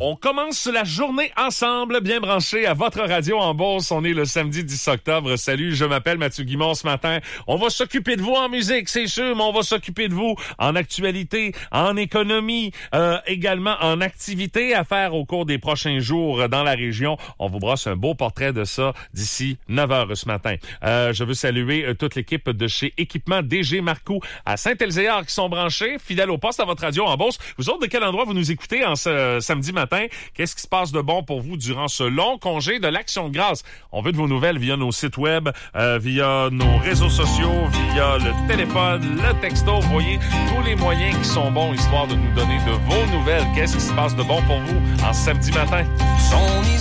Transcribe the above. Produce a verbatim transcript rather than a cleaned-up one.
On commence la journée ensemble, bien branché à votre radio en Beauce. On est le samedi dix octobre. Salut, je m'appelle Mathieu Guimond ce matin. On va s'occuper de vous en musique, c'est sûr, mais on va s'occuper de vous en actualité, en économie, euh, également en activité à faire au cours des prochains jours dans la région. On vous brosse un beau portrait de ça d'ici neuf heures ce matin. Euh, je veux saluer euh, toute l'équipe de chez Équipement D G Marcoux à Saint-Elzéar qui sont branchés, fidèles au poste à votre radio en Beauce. Vous autres, de quel endroit vous nous écoutez en ce euh, samedi matin? Qu'est-ce qui se passe de bon pour vous durant ce long congé de l'Action de grâce? On veut de vos nouvelles via nos sites web, euh, via nos réseaux sociaux, via le téléphone, le texto. Vous voyez, tous les moyens qui sont bons, histoire de nous donner de vos nouvelles. Qu'est-ce qui se passe de bon pour vous en samedi matin? Son